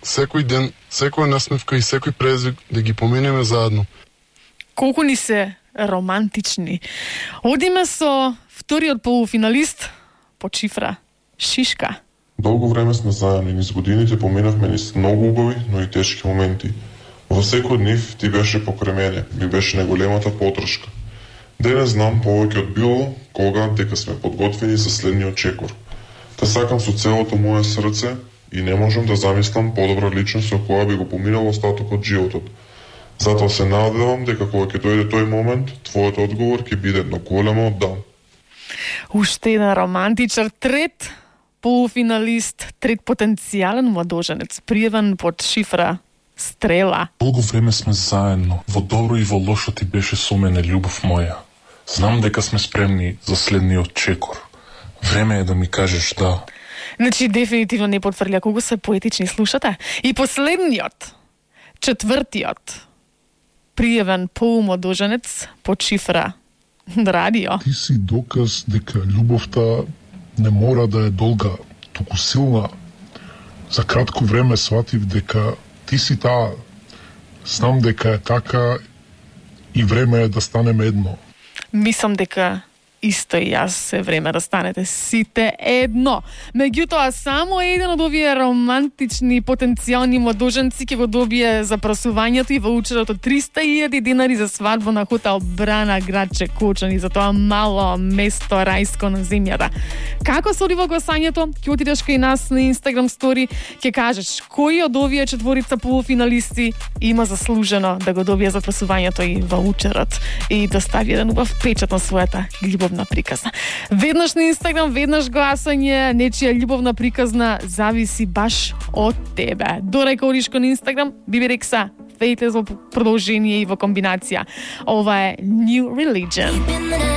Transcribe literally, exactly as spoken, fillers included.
секој ден, секоја насмевка и секој презвик да ги поминеме заедно. Колку ни се романтични. Одиме со вториот полуфиналист по цифра Шишка. Долго време сме заедно и низ годините поминавме низ многу убави, но и тешки моменти. Во секој од нив ти беше покрај мене, ми беше најголемата подршка. Денес знам повеќе од било кога дека сме подготвени за следниот чекор. Те сакам со целото моје срце и не можам да замислам подобра личност со која би го поминал остатокот животот. Затоа се надевам дека кога ќе дојде тој момент, твојот одговор ќе биде едно големо да. Уште еден романтичар, трет полуфиналист, трет потенцијален младоженец, пријавен под шифра Стрела. Долго време сме заедно, во добро и во лошо ти беше со мене, љубов моја. Знам дека сме спремни за следниот чекор. Време е да ми кажеш да. Значи, дефинитивно не потврдја колку се поетични, слушате? И последниот, четвртиот, пријавен полумладоженец под шифра Радио. Ти си доказ дека љубовта не мора да е долга, туку силна. За кратко време сватив дека ти си таа. Знам дека е така и време е да станеме едно. Мислам дека исто и јас се време да станете сите едно. Меѓутоа, само еден од овие романтични потенцијални младоженци ќе го добие запрашувањето и ваучерот од триста илјади динари за свадба на хотел Брана, град Чекочани, за тоа мало место рајско на земјата. Како се оди во гласањето? Ќе отидеш кај нас на Instagram стори, ќе кажеш кој од овие четворица полуфиналисти има заслужено да го добие запрашувањето и ваучерот и да стави еден убав печат на својата љубовна приказна. Веднаш на Инстаграм, веднаш гласање, нечија љубовна приказна зависи баш од тебе. Дорека одиш кон Инстаграм, Биби Рекса, Фејте за продолжение и во комбинација. Ова е New Religion.